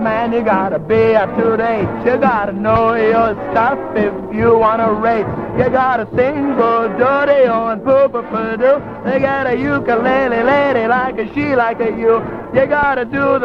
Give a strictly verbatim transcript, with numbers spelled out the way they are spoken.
man, you gotta be up to date. You gotta know your stuff if you wanna rate. You gotta sing bo-do-de-o and poo-poo-poo-doo. They got a ukulele lady like a she like a you. You gotta do the